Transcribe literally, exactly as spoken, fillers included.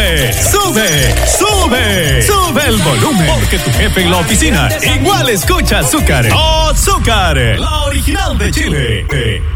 sube, sube, sube, sube el volumen. Porque tu jefe en la oficina igual escucha Azúcar. Azúcar, la original de Chile.